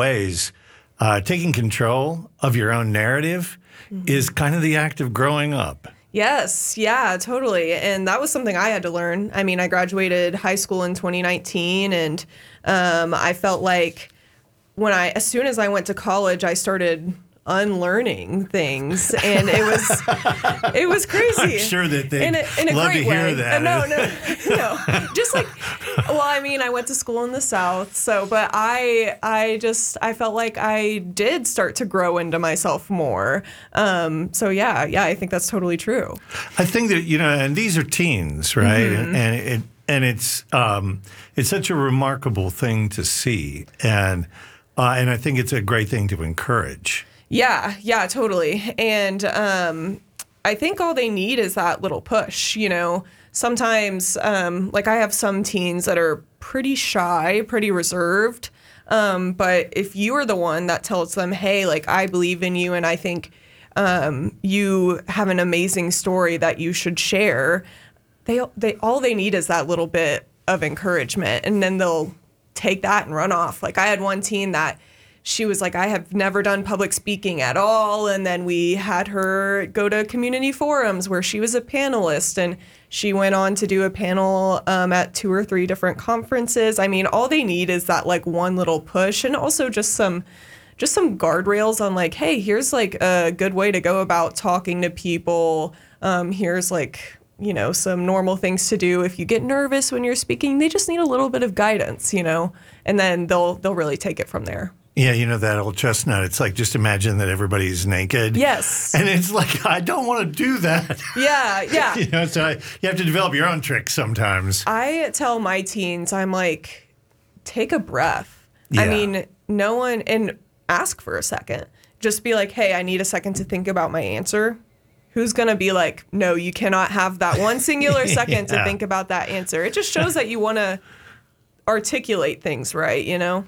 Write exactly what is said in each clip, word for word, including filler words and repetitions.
ways, uh, taking control of your own narrative mm-hmm. is kind of the act of growing up. Yes, yeah, totally. And that was something I had to learn. I mean, I graduated high school in twenty nineteen, and um, I felt like when I, as soon as I went to college, I started unlearning things, and it was it was crazy. I'm sure that they in a, in a love great to hear way. that. Uh, no, no, no. Just like, well, I mean, I went to school in the South, so, but I, I just, I felt like I did start to grow into myself more. Um, so yeah, yeah, I think that's totally true. I think that, you know, and these are teens, right? Mm-hmm. And it and it's um, it's such a remarkable thing to see, and uh, and I think it's a great thing to encourage. Yeah, yeah, totally. And um, I think all they need is that little push, you know. Sometimes, um, like I have some teens that are pretty shy, pretty reserved. Um, but if you are the one that tells them, hey, like, I believe in you and I think um, you have an amazing story that you should share, they they all they need is that little bit of encouragement. And then they'll take that and run off. Like I had one teen that she was like, I have never done public speaking at all. And then we had her go to community forums where she was a panelist, and she went on to do a panel um, at two or three different conferences. I mean, all they need is that like one little push, and also just some just some guardrails on like, hey, here's like a good way to go about talking to people. Um, here's like, you know, some normal things to do if you get nervous when you're speaking. They just need a little bit of guidance, you know, and then they'll they'll really take it from there. Yeah, you know that old chestnut. It's like, just imagine that everybody's naked. Yes. And it's like, I don't want to do that. Yeah, yeah. You know, so I, you have to develop your own tricks sometimes. I tell my teens, I'm like, take a breath. Yeah. I mean, no one, and ask for a second. Just be like, hey, I need a second to think about my answer. Who's going to be like, no, you cannot have that one singular second yeah. to think about that answer. It just shows that you want to articulate things right, you know?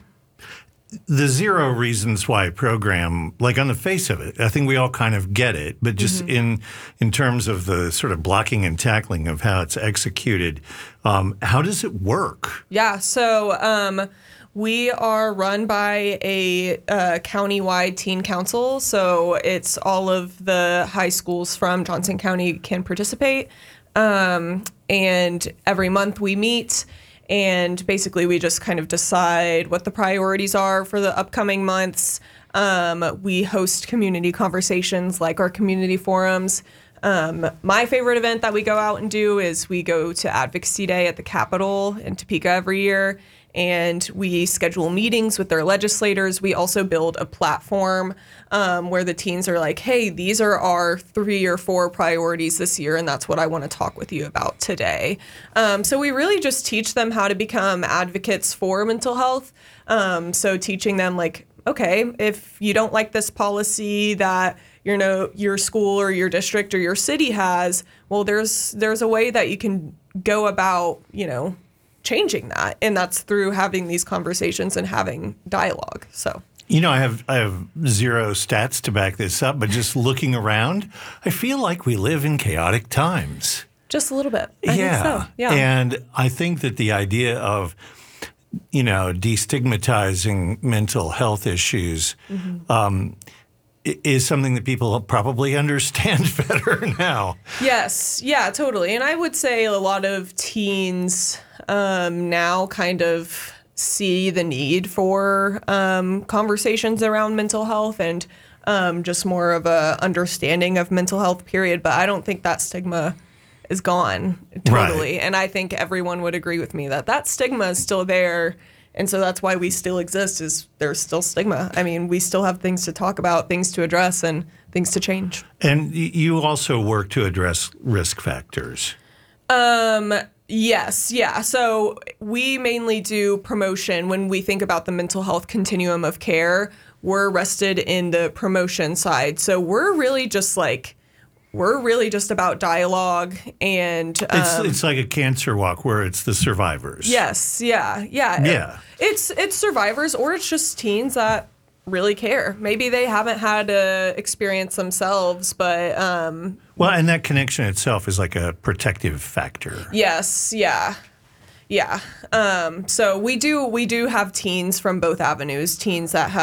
The Zero Reasons Why program, like on the face of it, I think we all kind of get it, but just mm-hmm. in in terms of the sort of blocking and tackling of how it's executed, um, how does it work? Yeah, so um, we are run by a uh, county-wide teen council, so it's all of the high schools from Johnson County can participate, um, and every month we meet. And basically, we just kind of decide what the priorities are for the upcoming months. Um, we host community conversations like our community forums. Um, my favorite event that we go out and do is we go to Advocacy Day at the Capitol in Topeka every year, and we schedule meetings with their legislators. We also build a platform um, where the teens are like, hey, these are our three or four priorities this year, and that's what I want to talk with you about today. Um, so we really just teach them how to become advocates for mental health. Um, so teaching them like, okay, if you don't like this policy that you know your school or your district or your city has, well, there's there's a way that you can go about, you know, changing that, and that's through having these conversations and having dialogue. So, you know, I have I have zero stats to back this up, but just looking around, I feel like we live in chaotic times. Just a little bit. I yeah. think so. Yeah. And I think that the idea of, you know, destigmatizing mental health issues mm-hmm. um, is something that people probably understand better now. Yes. Yeah, totally. And I would say a lot of teens um, now kind of see the need for um, conversations around mental health and um, just more of a understanding of mental health, period. But I don't think that stigma is gone totally. Right. And I think everyone would agree with me that that stigma is still there. And so that's why we still exist, is there's still stigma. I mean, we still have things to talk about, things to address, and things to change. And you also work to address risk factors. Um, yes, yeah. So we mainly do promotion. When we think about the mental health continuum of care, we're rested in the promotion side. So we're really just like, we're really just about dialogue and um, it's it's like a cancer walk where it's the survivors. Yes, yeah, yeah, yeah. It's it's survivors, or it's just teens that really care. Maybe they haven't had a experience themselves, but um, well, and that connection itself is like a protective factor. Yes, yeah, yeah. Um, so we do we do have teens from both avenues. Teens that have